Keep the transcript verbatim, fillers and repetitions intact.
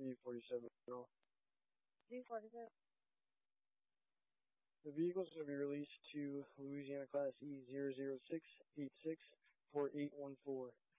V forty-seven. V forty-seven. The vehicles will be released to Louisiana Class E zero zero six eight six four eight one four.